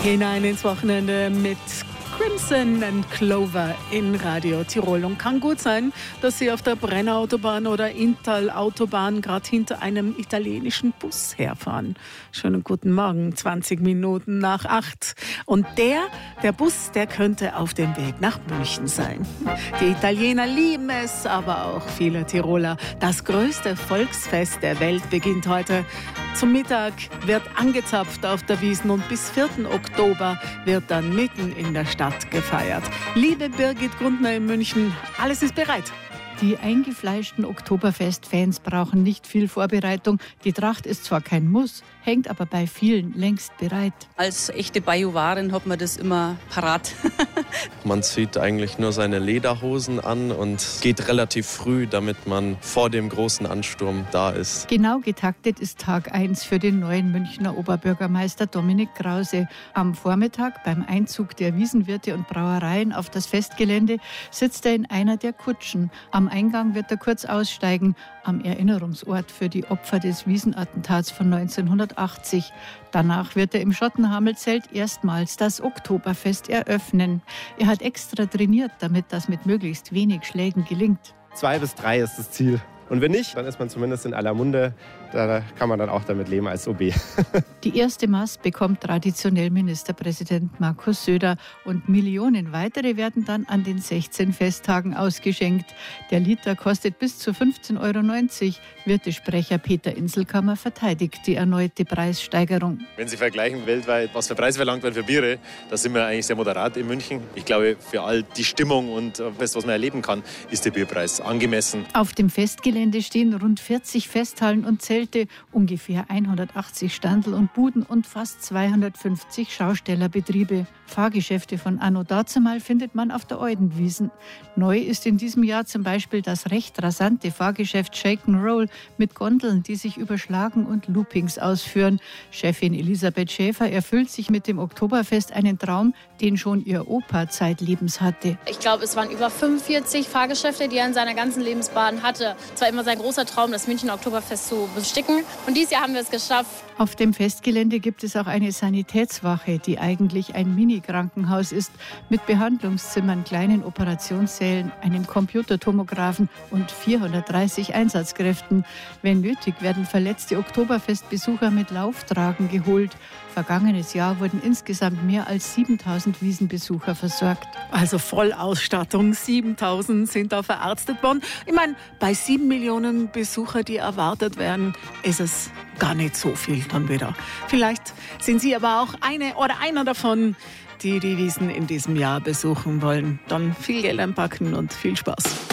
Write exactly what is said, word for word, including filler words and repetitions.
Hinein ins Wochenende mit Crimson and Clover in Radio Tirol. Und kann gut sein, dass Sie auf der Brenner-Autobahn oder Inntal-Autobahn gerade hinter einem italienischen Bus herfahren. Schönen guten Morgen, zwanzig Minuten nach acht. Und der, der Bus, der könnte auf dem Weg nach München sein. Die Italiener lieben es, aber auch viele Tiroler. Das größte Volksfest der Welt beginnt heute. Zum Mittag wird angezapft auf der Wiesn und bis vierten Oktober wird dann mitten in der Stadt gefeiert. Liebe Birgit Grundner in München, alles ist bereit. Die eingefleischten Oktoberfest-Fans brauchen nicht viel Vorbereitung. Die Tracht ist zwar kein Muss, hängt aber bei vielen längst bereit. Als echte Bajuwarin hat man das immer parat. Man zieht eigentlich nur seine Lederhosen an und geht relativ früh, damit man vor dem großen Ansturm da ist. Genau getaktet ist Tag eins für den neuen Münchner Oberbürgermeister Dominik Krause. Am Vormittag beim Einzug der Wiesenwirte und Brauereien auf das Festgelände sitzt er in einer der Kutschen. Am Eingang wird er kurz aussteigen, am Erinnerungsort für die Opfer des Wiesenattentats von neunzehnhundertachtzig. Danach wird er im Schottenhamelzelt erstmals das Oktoberfest eröffnen. Er hat extra trainiert, damit das mit möglichst wenig Schlägen gelingt. Zwei bis drei ist das Ziel. Und wenn nicht, dann ist man zumindest in aller Munde. Da kann man dann auch damit leben als O B. Die erste Mast bekommt traditionell Ministerpräsident Markus Söder. Und Millionen weitere werden dann an den sechzehn Festtagen ausgeschenkt. Der Liter kostet bis zu fünfzehn Euro neunzig. Wirtesprecher Peter Inselkammer verteidigt die erneute Preissteigerung. Wenn Sie vergleichen weltweit, was für Preise verlangt werden für Biere, da sind wir eigentlich sehr moderat in München. Ich glaube, für all die Stimmung und das, was man erleben kann, ist der Bierpreis angemessen. Auf dem Festgelände stehen rund vierzig Festhallen und Zelte, ungefähr hundertachtzig Standel und Buden und fast zweihundertfünfzig Schaustellerbetriebe. Fahrgeschäfte von anno dazumal findet man auf der Eudenwiesen. Neu ist in diesem Jahr zum Beispiel das recht rasante Fahrgeschäft Shake and Roll mit Gondeln, die sich überschlagen und Loopings ausführen. Chefin Elisabeth Schäfer erfüllt sich mit dem Oktoberfest einen Traum, den schon ihr Opa zeitlebens hatte. Ich glaube, es waren über fünfundvierzig Fahrgeschäfte, die er in seiner ganzen Lebensbahn hatte. Es war immer sein großer Traum, das Münchner Oktoberfest zu besticken. Und dieses Jahr haben wir es geschafft. Auf dem Festgelände gibt es auch eine Sanitätswache, die eigentlich ein Mini-Krankenhaus ist, mit Behandlungszimmern, kleinen Operationssälen, einem Computertomographen und vierhundertdreißig Einsatzkräften. Wenn nötig, werden verletzte Oktoberfestbesucher mit Lauftragen geholt. Vergangenes Jahr wurden insgesamt mehr als siebentausend Wiesenbesucher versorgt. Also Vollausstattung, siebentausend sind da verarztet worden. Ich meine, bei sieben Millionen Besucher, die erwartet werden, ist es gar nicht so viel dann wieder. Vielleicht sind Sie aber auch eine oder einer davon, die die Wiesn in diesem Jahr besuchen wollen. Dann viel Geld einpacken und viel Spaß.